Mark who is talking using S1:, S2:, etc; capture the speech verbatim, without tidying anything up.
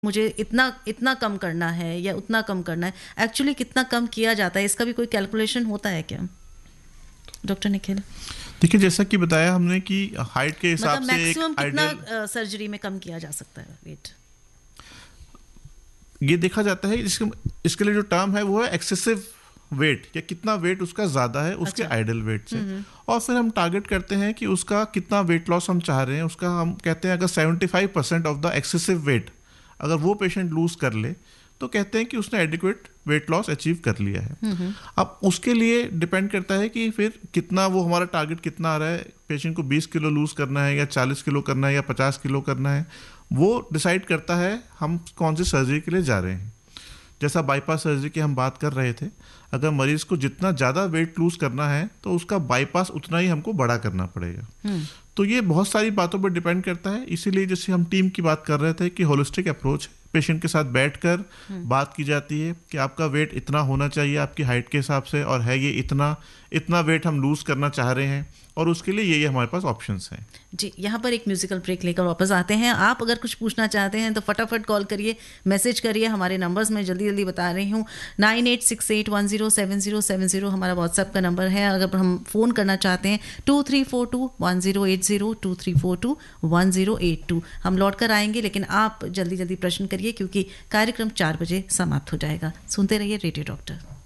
S1: मुझे इतना इतना कम करना है या उतना कम करना है, एक्चुअली कितना कम किया जाता है, इसका भी कोई कैलकुलेशन होता है क्या डॉक्टर निखिल?
S2: देखिए, जैसा कि बताया हमने कि हाइट के हिसाब
S1: मतलब
S2: से एक
S1: मैक्सिमम कितना
S2: आइडियल
S1: सर्जरी में कम किया जा सकता है वेट?
S2: ये देखा जाता है, इसके इसके लिए जो टर्म है वो है एक्सेसिव वेट, या कितना वेट उसका ज़्यादा है उसके
S1: अच्छा।
S2: आइडियल वेट से। और फिर हम टारगेट करते हैं कि उसका कितना वेट लॉस हम चाह रहे हैं। उसका हम कहते हैं अगर seventy five percent of the excessive wait अगर वो पेशेंट लूज कर ले तो कहते हैं कि उसने एडिक्वेट वेट लॉस अचीव कर लिया है। अब उसके लिए डिपेंड करता है कि फिर कितना वो हमारा टारगेट कितना आ रहा है। पेशेंट को बीस किलो लूज करना है या चालीस किलो करना है या पचास किलो करना है, वो डिसाइड करता है हम कौन सी सर्जरी के लिए जा रहे हैं। जैसा बाईपास सर्जरी की हम बात कर रहे थे, अगर मरीज को जितना ज़्यादा वेट लूज करना है तो उसका बाईपास उतना ही हमको बड़ा करना पड़ेगा। तो ये बहुत सारी बातों पर डिपेंड करता है। इसीलिए जैसे हम टीम की बात कर रहे थे कि होलिस्टिक अप्रोच है, पेशेंट के साथ बैठकर बात की जाती है कि आपका वेट इतना होना चाहिए आपकी हाइट के हिसाब से, और है ये इतना इतना वेट हम लूज करना चाह रहे हैं, और उसके लिए ये ये हमारे पास ऑप्शंस हैं।
S1: जी, यहाँ पर एक म्यूजिकल ब्रेक लेकर वापस आते हैं। आप अगर कुछ पूछना चाहते हैं तो फटाफट कॉल करिए, मैसेज करिए। हमारे नंबर्स मैं जल्दी जल्दी बता रही हूँ। Nine eight six eight one zero seven zero seven zero हमारा व्हाट्सएप का नंबर है। अगर हम फ़ोन करना चाहते हैं to three four to one zero eight zero to three four to one zero eight to. हम लौट कर आएंगे, लेकिन आप जल्दी जल्दी प्रश्न करिए क्योंकि कार्यक्रम चार बजे समाप्त हो जाएगा। सुनते रहिए रेडियो डॉक्टर।